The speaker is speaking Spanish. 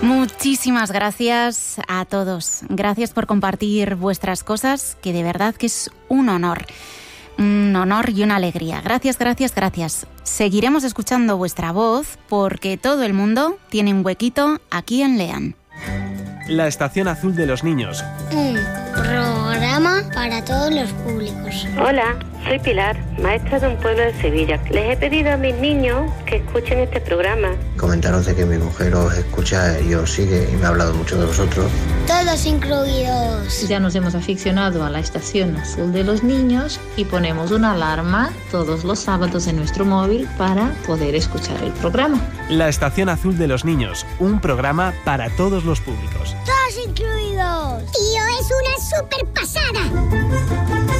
Muchísimas gracias a todos. Gracias por compartir vuestras cosas, que de verdad que es un honor. Un honor y una alegría. Gracias, gracias, gracias. Seguiremos escuchando vuestra voz porque todo el mundo tiene un huequito aquí en Lean. La Estación Azul de los Niños. Un programa para todos los públicos. Hola, soy Pilar, maestra de un pueblo de Sevilla. Les he pedido a mis niños que escuchen este programa. Comentaros de que mi mujer os escucha y os sigue y me ha hablado mucho de vosotros. Todos incluidos. Ya nos hemos aficionado a la Estación Azul de los Niños y ponemos una alarma todos los sábados en nuestro móvil para poder escuchar el programa. La Estación Azul de los Niños, un programa para todos los públicos. Todos incluidos. Tío, es una super pasada.